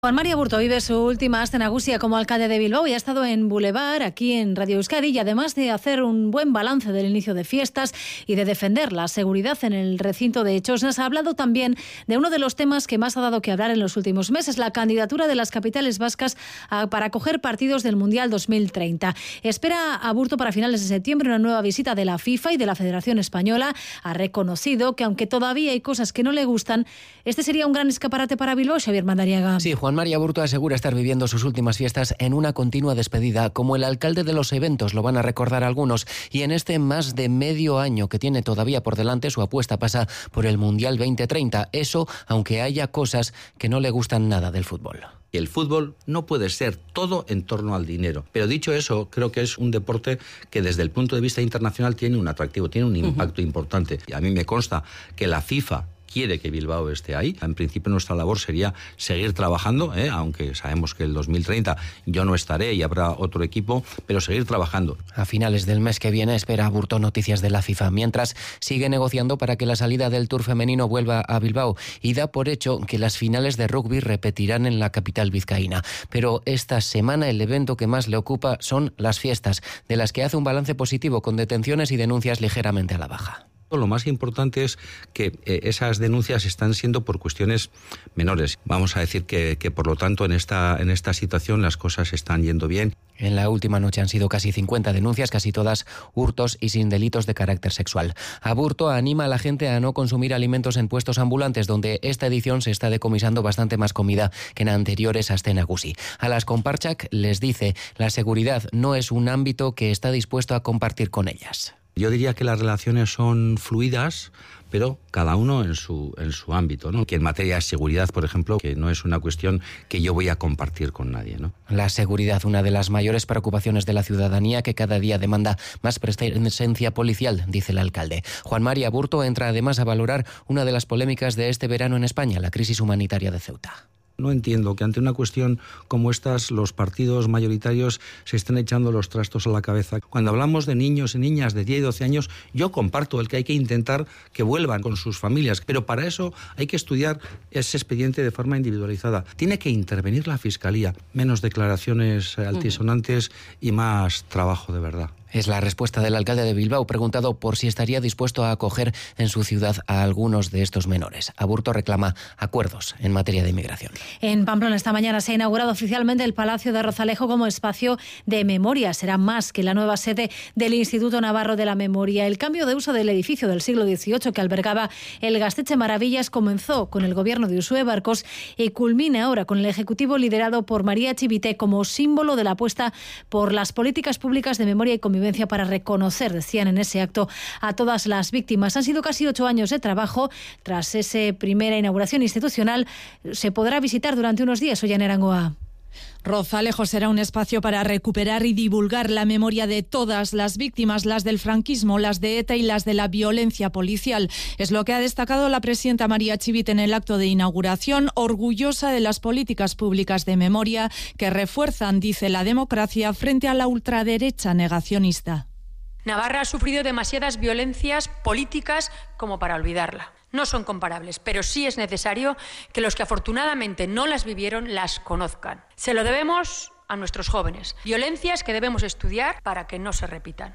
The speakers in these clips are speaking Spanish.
Juan Mari Aburto vive su última asta nagusia como alcalde de Bilbao y ha estado en Boulevard, aquí en Radio Euskadi, y además de hacer un buen balance del inicio de fiestas y de defender la seguridad en el recinto de Txosnas, ha hablado también de uno de los temas que más ha dado que hablar en los últimos meses, la candidatura de las capitales vascas para acoger partidos del Mundial 2030. Espera Aburto para finales de septiembre una nueva visita de la FIFA y de la Federación Española. Ha reconocido que aunque todavía hay cosas que no le gustan, este sería un gran escaparate para Bilbao. Xavier Madariaga. Sí, Juan Mari Aburto asegura estar viviendo sus últimas fiestas en una continua despedida. Como el alcalde de los eventos, lo van a recordar algunos, y en este más de medio año que tiene todavía por delante, su apuesta pasa por el Mundial 2030. Eso, aunque haya cosas que no le gustan nada del fútbol. El fútbol no puede ser todo en torno al dinero. Pero dicho eso, creo que es un deporte que desde el punto de vista internacional tiene un atractivo, tiene un impacto importante. Y a mí me consta que la FIFA quiere que Bilbao esté ahí. En principio nuestra labor sería seguir trabajando, aunque sabemos que el 2030 yo no estaré y habrá otro equipo, pero seguir trabajando. A finales del mes que viene espera Aburto noticias de la FIFA, mientras sigue negociando para que la salida del Tour femenino vuelva a Bilbao, y da por hecho que las finales de rugby repetirán en la capital vizcaína. Pero esta semana el evento que más le ocupa son las fiestas, de las que hace un balance positivo, con detenciones y denuncias ligeramente a la baja. Lo más importante es que esas denuncias están siendo por cuestiones menores. Vamos a decir que por lo tanto en esta situación las cosas están yendo bien. En la última noche han sido casi 50 denuncias, casi todas hurtos y sin delitos de carácter sexual. Aburto anima a la gente a no consumir alimentos en puestos ambulantes, donde esta edición se está decomisando bastante más comida que en anteriores aste nagusi. A las Konpartsak les dice: la seguridad no es un ámbito que está dispuesto a compartir con ellas. Yo diría que las relaciones son fluidas, pero cada uno en su ámbito, ¿no? Que en materia de seguridad, por ejemplo, que no es una cuestión que yo voy a compartir con nadie, ¿no? La seguridad, una de las mayores preocupaciones de la ciudadanía, que cada día demanda más presencia policial, dice el alcalde. Juan Mari Aburto entra además a valorar una de las polémicas de este verano en España, la crisis humanitaria de Ceuta. No entiendo que ante una cuestión como estas los partidos mayoritarios se estén echando los trastos a la cabeza. Cuando hablamos de niños y niñas de 10 y 12 años, yo comparto el que hay que intentar que vuelvan con sus familias, pero para eso hay que estudiar ese expediente de forma individualizada. Tiene que intervenir la Fiscalía, menos declaraciones altisonantes y más trabajo de verdad. Es la respuesta del alcalde de Bilbao, preguntado por si estaría dispuesto a acoger en su ciudad a algunos de estos menores. Aburto reclama acuerdos en materia de inmigración. En Pamplona esta mañana se ha inaugurado oficialmente el Palacio de Rozalejo como espacio de memoria. Será más que la nueva sede del Instituto Navarro de la Memoria. El cambio de uso del edificio del siglo XVIII que albergaba el Gaztetxe Maravillas comenzó con el gobierno de Uxue Barkos y culmina ahora con el ejecutivo liderado por María Chivite como símbolo de la apuesta por las políticas públicas de memoria y convivencia para reconocer, decían en ese acto, a todas las víctimas. Han sido casi 8 años de trabajo. Tras esa primera inauguración institucional, se podrá visitar durante unos días. Ollane Arangoa. Rozalejo será un espacio para recuperar y divulgar la memoria de todas las víctimas, las del franquismo, las de ETA y las de la violencia policial. Es lo que ha destacado la presidenta María Chivite en el acto de inauguración, orgullosa de las políticas públicas de memoria que refuerzan, dice, la democracia frente a la ultraderecha negacionista. Navarra ha sufrido demasiadas violencias políticas como para olvidarla. No son comparables, pero sí es necesario que los que afortunadamente no las vivieron las conozcan. Se lo debemos a nuestros jóvenes. Violencias que debemos estudiar para que no se repitan.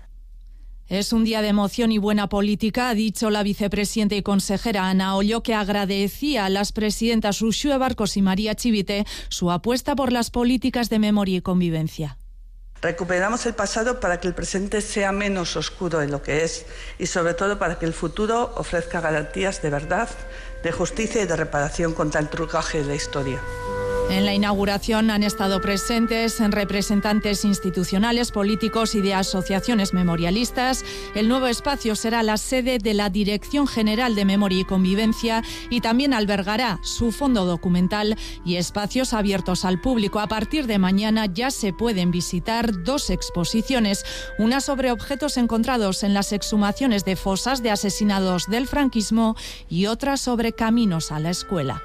Es un día de emoción y buena política, ha dicho la vicepresidenta y consejera Ana Ollo, que agradecía a las presidentas Uxue Barkos y María Chivite su apuesta por las políticas de memoria y convivencia. Recuperamos el pasado para que el presente sea menos oscuro de lo que es y sobre todo para que el futuro ofrezca garantías de verdad, de justicia y de reparación contra el trucaje de la historia. En la inauguración han estado presentes representantes institucionales, políticos y de asociaciones memorialistas. El nuevo espacio será la sede de la Dirección General de Memoria y Convivencia y también albergará su fondo documental y espacios abiertos al público. A partir de mañana ya se pueden visitar 2 exposiciones, una sobre objetos encontrados en las exhumaciones de fosas de asesinados del franquismo y otra sobre caminos a la escuela.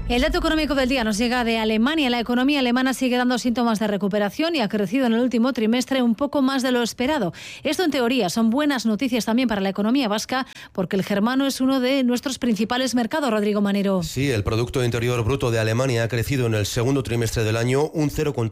El dato económico del día nos llega de Alemania. La economía alemana sigue dando síntomas de recuperación y ha crecido en el último trimestre un poco más de lo esperado. Esto, en teoría, son buenas noticias también para la economía vasca, porque el germano es uno de nuestros principales mercados. Rodrigo Manero. Sí, el Producto Interior Bruto de Alemania ha crecido en el segundo trimestre del año un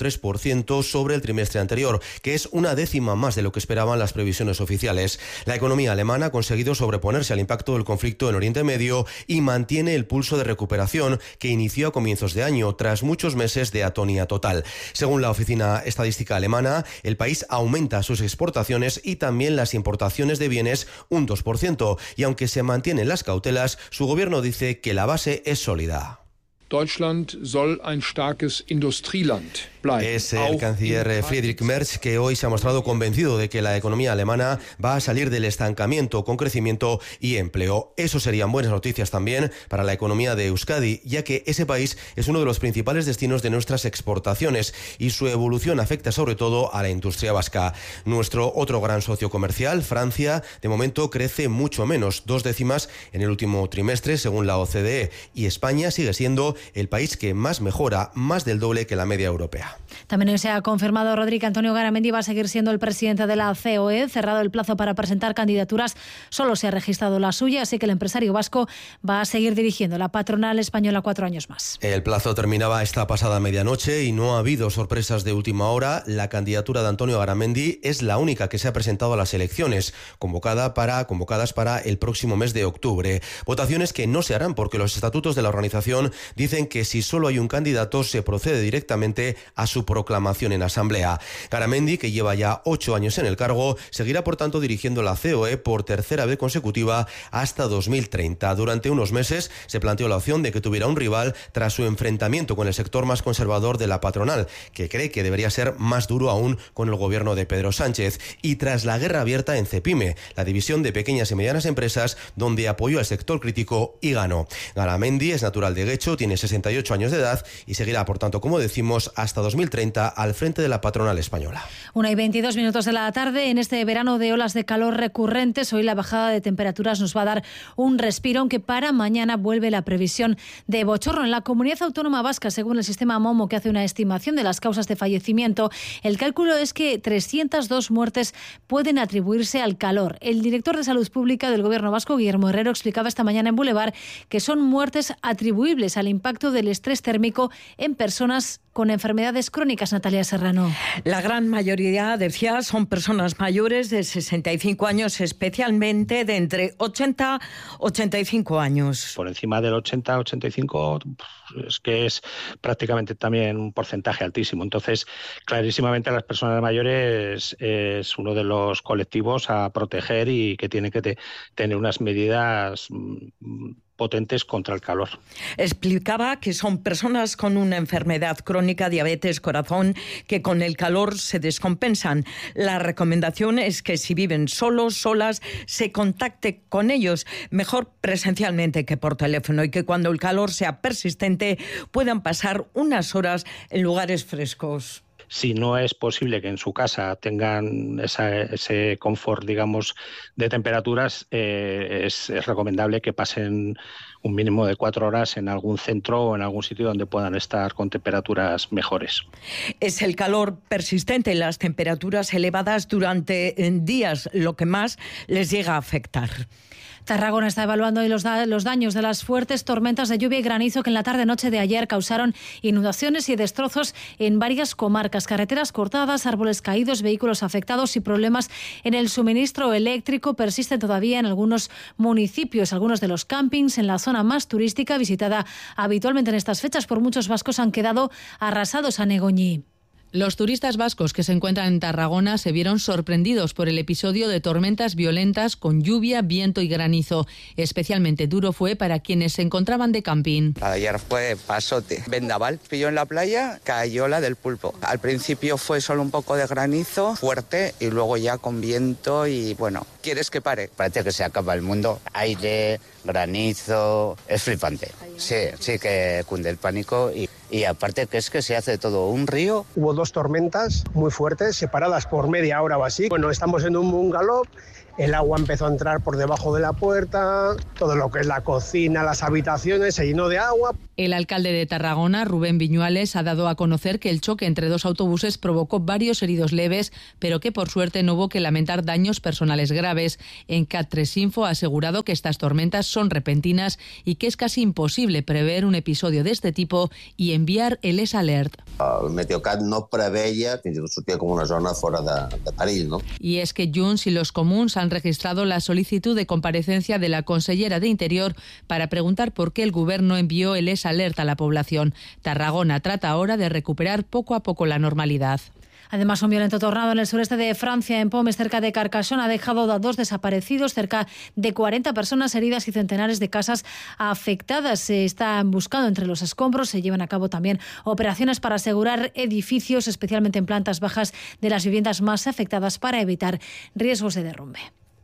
0,3% sobre el trimestre anterior, que es una décima más de lo que esperaban las previsiones oficiales. La economía alemana ha conseguido sobreponerse al impacto del conflicto en Oriente Medio y mantiene el pulso de recuperación que inició a comienzos de año, tras muchos meses de atonía total. Según la Oficina Estadística Alemana, el país aumenta sus exportaciones y también las importaciones de bienes un 2%, y aunque se mantienen las cautelas, su gobierno dice que la base es sólida. Deutschland soll ein starkes Industrieland bleiben. Es el canciller Friedrich Merz, que hoy se ha mostrado convencido de que la economía alemana va a salir del estancamiento con crecimiento y empleo. Eso serían buenas noticias también para la economía de Euskadi, ya que ese país es uno de los principales destinos de nuestras exportaciones y su evolución afecta sobre todo a la industria vasca. Nuestro otro gran socio comercial, Francia, de momento crece mucho menos, 2 décimas en el último trimestre según la OCDE, y España sigue siendo el país que más mejora, más del doble que la media europea. También se ha confirmado, Rodrigo, Antonio Garamendi va a seguir siendo el presidente de la COE. Cerrado el plazo para presentar candidaturas, solo se ha registrado la suya, así que el empresario vasco va a seguir dirigiendo la patronal española 4 años más. El plazo terminaba esta pasada medianoche y no ha habido sorpresas de última hora. La candidatura de Antonio Garamendi es la única que se ha presentado a las elecciones, convocadas para el próximo mes de octubre. Votaciones que no se harán porque los estatutos de la organización dicen que si solo hay un candidato se procede directamente a su proclamación en asamblea. Garamendi, que lleva ya 8 años en el cargo, seguirá por tanto dirigiendo la COE por tercera vez consecutiva hasta 2030. Durante unos meses se planteó la opción de que tuviera un rival tras su enfrentamiento con el sector más conservador de la patronal, que cree que debería ser más duro aún con el gobierno de Pedro Sánchez, y tras la guerra abierta en Cepime, la división de pequeñas y medianas empresas, donde apoyó al sector crítico y ganó. Garamendi es natural de Guecho, tiene 68 años de edad y seguirá, por tanto, como decimos, hasta 2030 al frente de la patronal española. 1:22 de la tarde. En este verano de olas de calor recurrentes, hoy la bajada de temperaturas nos va a dar un respiro, aunque para mañana vuelve la previsión de bochorno. En la Comunidad Autónoma Vasca, según el sistema MOMO, que hace una estimación de las causas de fallecimiento, el cálculo es que 302 muertes pueden atribuirse al calor. El director de Salud Pública del Gobierno vasco, Guillermo Herrero, explicaba esta mañana en Boulevard que son muertes atribuibles al impacto del estrés térmico en personas con enfermedades crónicas. Natalia Serrano. La gran mayoría, decía, son personas mayores de 65 años, especialmente de entre 80 y 85 años. Por encima del 80-85 es que es prácticamente también un porcentaje altísimo. Entonces, clarísimamente las personas mayores es uno de los colectivos a proteger y que tiene que tener unas medidas potentes contra el calor. Explicaba que son personas con una enfermedad crónica, diabetes, corazón, que con el calor se descompensan. La recomendación es que si viven solos, solas, se contacte con ellos, mejor presencialmente que por teléfono, y que cuando el calor sea persistente puedan pasar unas horas en lugares frescos. Si no es posible que en su casa tengan ese confort, digamos, de temperaturas, es recomendable que pasen un mínimo de 4 horas en algún centro o en algún sitio donde puedan estar con temperaturas mejores. Es el calor persistente y las temperaturas elevadas durante días lo que más les llega a afectar. Tarragona está evaluando hoy los daños de las fuertes tormentas de lluvia y granizo que en la tarde-noche de ayer causaron inundaciones y destrozos en varias comarcas. Carreteras cortadas, árboles caídos, vehículos afectados y problemas en el suministro eléctrico persisten todavía en algunos municipios. Algunos de los campings en la zona más turística, visitada habitualmente en estas fechas por muchos vascos, han quedado arrasados. A Negoñi. Los turistas vascos que se encuentran en Tarragona se vieron sorprendidos por el episodio de tormentas violentas con lluvia, viento y granizo. Especialmente duro fue para quienes se encontraban de camping. Ayer fue pasote. Vendaval pilló en la playa, cayó la del Pulpo. Al principio fue solo un poco de granizo fuerte y luego ya con viento y bueno, ¿quieres que pare? Parece que se acaba el mundo. Aire, granizo, es flipante. Sí que cunde el pánico y aparte que es que se hace todo un río. Hubo 2 tormentas muy fuertes, separadas por media hora o así. Bueno, estamos en un bungalow, el agua empezó a entrar por debajo de la puerta, todo lo que es la cocina, las habitaciones se llenó de agua. El alcalde de Tarragona, Rubén Viñuales, ha dado a conocer que el choque entre dos autobuses provocó varios heridos leves, pero que por suerte no hubo que lamentar daños personales graves. En Cat3 Info ha asegurado que estas tormentas son repentinas y que es casi imposible prever un episodio de este tipo y enviar el ES Alert. El Meteocat no preveia, fins i tot sortia com una zona fora de perill, ¿no? Y es que Junts y los Comuns han registrado la solicitud de comparecencia de la consellera de Interior para preguntar por qué el Gobierno envió el ES Alert a la población. Tarragona trata ahora de recuperar poco a poco la normalidad. Además, un violento tornado en el sureste de Francia, en Pomes, cerca de Carcassonne, ha dejado a 2 desaparecidos, cerca de 40 personas heridas y centenares de casas afectadas. Se están buscando entre los escombros. Se llevan a cabo también operaciones para asegurar edificios, especialmente en plantas bajas de las viviendas más afectadas, para evitar riesgos de derrumbe.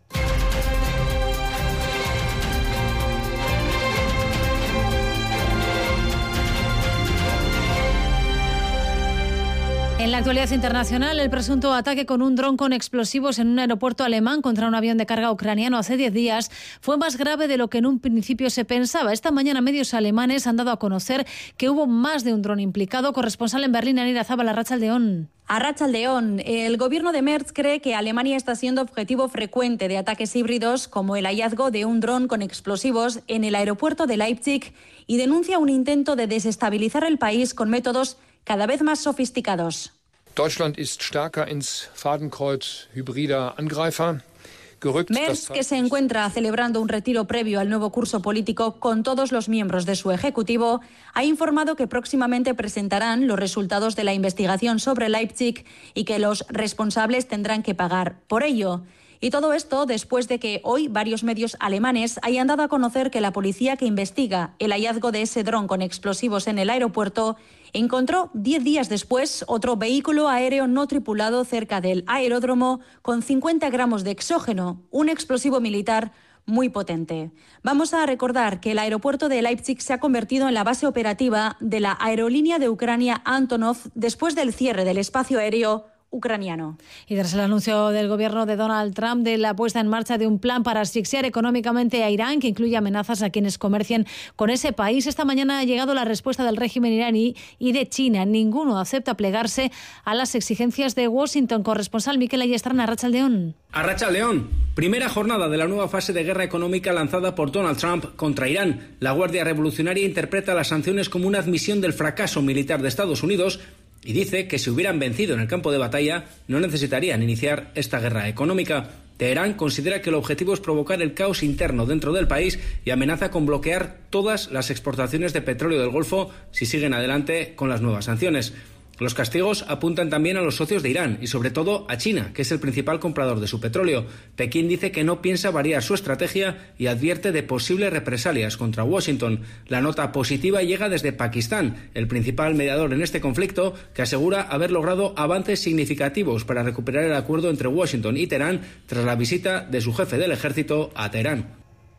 En la actualidad internacional, el presunto ataque con un dron con explosivos en un aeropuerto alemán contra un avión de carga ucraniano hace 10 días fue más grave de lo que en un principio se pensaba. Esta mañana medios alemanes han dado a conocer que hubo más de un dron implicado. Corresponsal en Berlín, Anira Zabala, Arratsaldeon. Arratsaldeon, el gobierno de Merz cree que Alemania está siendo objetivo frecuente de ataques híbridos, como el hallazgo de un dron con explosivos en el aeropuerto de Leipzig, y denuncia un intento de desestabilizar el país con métodos cada vez más sofisticados. Deutschland ist stärker ins Fadenkreuz hybrider Angreifer gerückt. Merz, que se encuentra celebrando un retiro previo al nuevo curso político con todos los miembros de su ejecutivo, ha informado que próximamente presentarán los resultados de la investigación sobre Leipzig y que los responsables tendrán que pagar por ello. Y todo esto después de que hoy varios medios alemanes hayan dado a conocer que la policía que investiga el hallazgo de ese dron con explosivos en el aeropuerto encontró 10 días después otro vehículo aéreo no tripulado cerca del aeródromo con 50 gramos de exógeno, un explosivo militar muy potente. Vamos a recordar que el aeropuerto de Leipzig se ha convertido en la base operativa de la aerolínea de Ucrania Antonov después del cierre del espacio aéreo ucraniano. Y tras el anuncio del gobierno de Donald Trump de la puesta en marcha de un plan para asfixiar económicamente a Irán, que incluye amenazas a quienes comercien con ese país, esta mañana ha llegado la respuesta del régimen iraní y de China. Ninguno acepta plegarse a las exigencias de Washington. Corresponsal Mikel Ayestarán, Arratsaldeon. Arratsaldeon. Primera jornada de la nueva fase de guerra económica lanzada por Donald Trump contra Irán. La Guardia Revolucionaria interpreta las sanciones como una admisión del fracaso militar de Estados Unidos y dice que si hubieran vencido en el campo de batalla no necesitarían iniciar esta guerra económica. Teherán considera que el objetivo es provocar el caos interno dentro del país y amenaza con bloquear todas las exportaciones de petróleo del Golfo si siguen adelante con las nuevas sanciones. Los castigos apuntan también a los socios de Irán y sobre todo a China, que es el principal comprador de su petróleo. Pekín dice que no piensa variar su estrategia y advierte de posibles represalias contra Washington. La nota positiva llega desde Pakistán, el principal mediador en este conflicto, que asegura haber logrado avances significativos para recuperar el acuerdo entre Washington y Teherán tras la visita de su jefe del ejército a Teherán.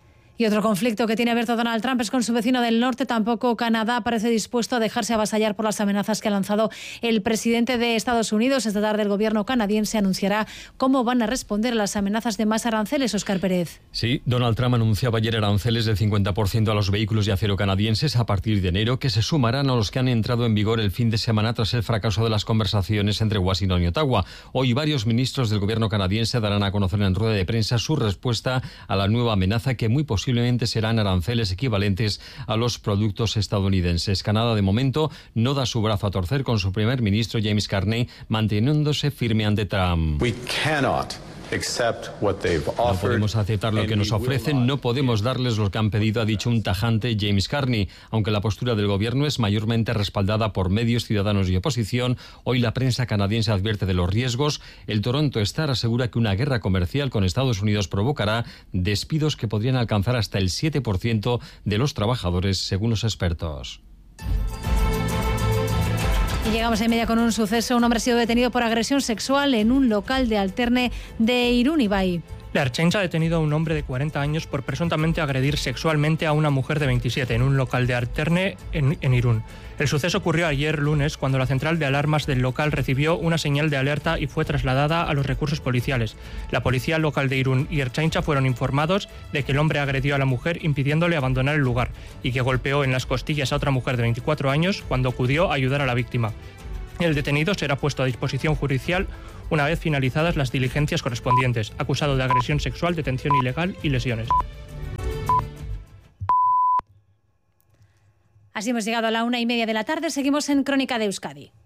Y otro conflicto que tiene abierto Donald Trump es con su vecino del norte. Tampoco Canadá parece dispuesto a dejarse avasallar por las amenazas que ha lanzado el presidente de Estados Unidos. Esta tarde el gobierno canadiense anunciará cómo van a responder a las amenazas de más aranceles. Óscar Pérez. Sí, Donald Trump anunciaba ayer aranceles del 50% a los vehículos de acero canadienses a partir de enero, que se sumarán a los que han entrado en vigor el fin de semana tras el fracaso de las conversaciones entre Washington y Ottawa. Hoy varios ministros del gobierno canadiense darán a conocer en rueda de prensa su respuesta a la nueva amenaza, que muy posiblemente serán aranceles equivalentes a los productos estadounidenses. Canadá, de momento, no da su brazo a torcer, con su primer ministro James Carney manteniéndose firme ante Trump. No podemos aceptar lo que nos ofrecen, no podemos darles lo que han pedido, ha dicho un tajante James Carney. Aunque la postura del gobierno es mayormente respaldada por medios, ciudadanos y oposición, hoy la prensa canadiense advierte de los riesgos. El Toronto Star asegura que una guerra comercial con Estados Unidos provocará despidos que podrían alcanzar hasta el 7% de los trabajadores, según los expertos. Y llegamos en media con un suceso. Un hombre ha sido detenido por agresión sexual en un local de Alterne de Irún, Ibai. La Ertzaintza ha detenido a un hombre de 40 años por presuntamente agredir sexualmente a una mujer de 27 en un local de Arterne, en Irún. El suceso ocurrió ayer lunes, cuando la central de alarmas del local recibió una señal de alerta y fue trasladada a los recursos policiales. La policía local de Irún y Ertzaintza fueron informados de que el hombre agredió a la mujer impidiéndole abandonar el lugar y que golpeó en las costillas a otra mujer de 24 años cuando acudió a ayudar a la víctima. El detenido será puesto a disposición judicial una vez finalizadas las diligencias correspondientes, acusado de agresión sexual, detención ilegal y lesiones. Así hemos llegado a la 1:30 de la tarde. Seguimos en Crónica de Euskadi.